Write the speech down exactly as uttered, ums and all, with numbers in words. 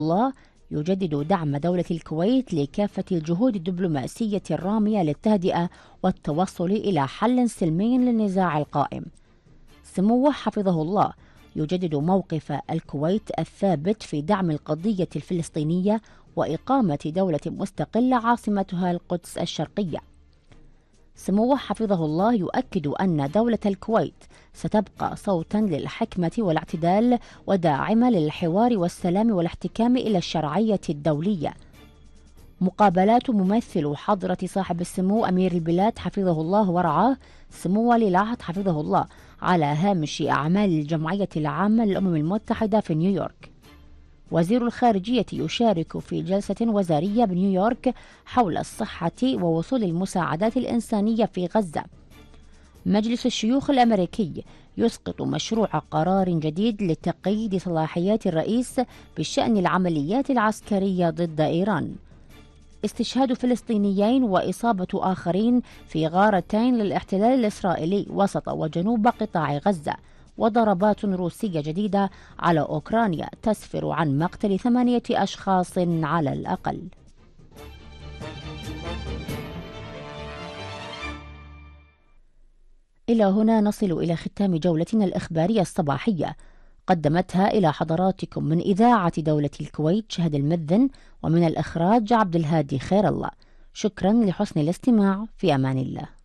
الله يجدد دعم دولة الكويت لكافة الجهود الدبلوماسية الرامية للتهدئة والتوصل إلى حل سلمي للنزاع القائم. سموه حفظه الله يجدد موقف الكويت الثابت في دعم القضية الفلسطينية وإقامة دولة مستقلة عاصمتها القدس الشرقية. سموه حفظه الله يؤكد أن دولة الكويت ستبقى صوتا للحكمة والاعتدال وداعمة للحوار والسلام والاحتكام إلى الشرعية الدولية. مقابلات ممثل حضرة صاحب السمو أمير البلاد حفظه الله ورعاه سمو ولي العهد حفظه الله على هامش أعمال الجمعية العامة للأمم المتحدة في نيويورك. وزير الخارجية يشارك في جلسة وزارية بنيويورك حول الصحة ووصول المساعدات الإنسانية في غزة. مجلس الشيوخ الأمريكي يسقط مشروع قرار جديد لتقييد صلاحيات الرئيس بشأن العمليات العسكرية ضد إيران. استشهاد فلسطينيين وإصابة آخرين في غارتين للاحتلال الإسرائيلي وسط وجنوب قطاع غزة. وضربات روسية جديدة على أوكرانيا تسفر عن مقتل ثمانية أشخاص على الأقل. إلى هنا نصل إلى ختام جولتنا الإخبارية الصباحية، قدمتها إلى حضراتكم من إذاعة دولة الكويت شهد المذن، ومن الإخراج عبد الهادي خير الله. شكرا لحسن الاستماع، في أمان الله.